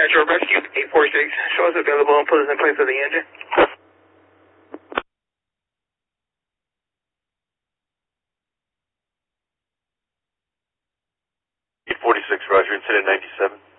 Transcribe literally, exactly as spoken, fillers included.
Dispatcher, rescue eight four six. Show us available and put us in place of the engine. eight forty-six, Roger, incident ninety-seven.